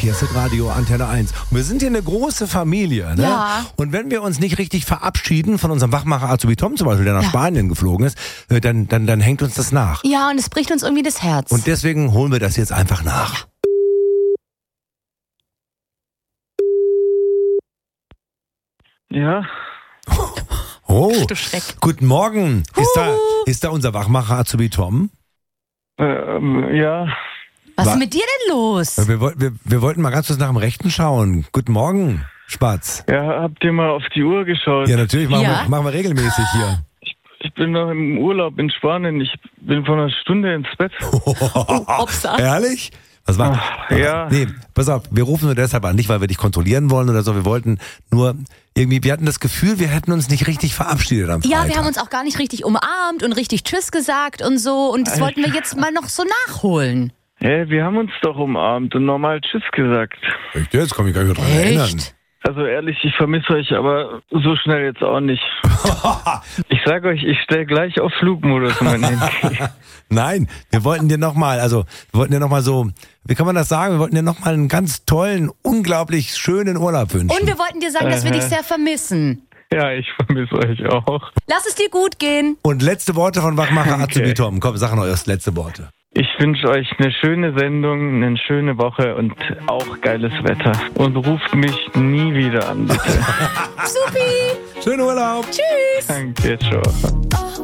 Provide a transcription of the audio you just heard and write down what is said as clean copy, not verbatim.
Hier ist Radio Antenne 1. Und wir sind hier eine große Familie. Ne? Ja. Und wenn wir uns nicht richtig verabschieden von unserem Wachmacher Azubi Tom zum Beispiel, der nach Spanien geflogen ist, dann hängt uns das nach. Ja, und es bricht uns irgendwie das Herz. Und deswegen holen wir das jetzt einfach nach. Ja, Oh, du Schreck. guten Morgen. Ist da unser Wachmacher Azubi Tom? ja, Was ist mit dir denn los? Wir wollten mal ganz kurz nach dem Rechten schauen. Guten Morgen, Spatz. ja, habt ihr mal auf die Uhr geschaut? Ja, natürlich, machen Ja. wir regelmäßig hier. Ich bin noch im Urlaub in Spanien. Ich bin vor einer Stunde ins Bett. Upsa. Ehrlich? Was war? ja. Nee, pass auf, wir rufen nur deshalb an, nicht weil wir dich kontrollieren wollen oder so, wir wollten nur irgendwie, wir hatten das Gefühl, wir hätten uns nicht richtig verabschiedet am Freitag. Ja, wir haben uns auch gar nicht richtig umarmt und richtig Tschüss gesagt und so. Und das wollten wir jetzt mal noch so nachholen. Hä, wir haben uns doch umarmt und normal Tschüss gesagt. Echt? Jetzt kann ich mich gar nicht mehr dran erinnern. Echt? Also ehrlich, ich vermisse euch, aber so schnell jetzt auch nicht. Ich sag euch, ich stelle gleich auf Flugmodus mein Handy. Nein, wir wollten dir nochmal so, wie kann man das sagen, wir wollten dir nochmal einen ganz tollen, unglaublich schönen Urlaub wünschen. Und wir wollten dir sagen, dass wir dich sehr vermissen. Ja, ich vermisse euch auch. Lass es dir gut gehen. Und letzte Worte von Wachmacher Azubi Tom. Komm, sag noch erst letzte Worte. Ich wünsche euch eine schöne Sendung, eine schöne Woche und auch geiles Wetter. Und ruft mich nie wieder an, bitte. Supi. Schönen Urlaub. Tschüss. Danke, ciao.